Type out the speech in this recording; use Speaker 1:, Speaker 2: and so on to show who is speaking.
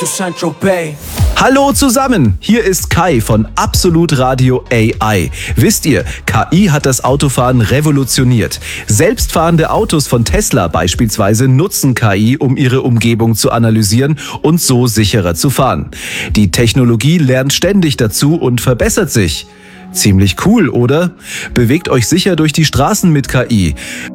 Speaker 1: to Saint-Tropez.
Speaker 2: Hallo zusammen, hier ist Kai von Absolut Radio AI. Wisst ihr, KI hat das Autofahren revolutioniert. Selbstfahrende Autos von Tesla beispielsweise nutzen KI, um ihre Umgebung zu analysieren und so sicherer zu fahren. Die Technologie lernt ständig dazu und verbessert sich. Ziemlich cool, oder? Bewegt euch sicher durch die Straßen mit KI.